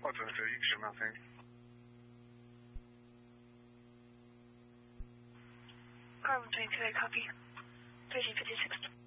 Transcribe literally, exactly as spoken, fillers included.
或者是一什么声音？ Carbon twenty-two, I copy. thirty fifty-six.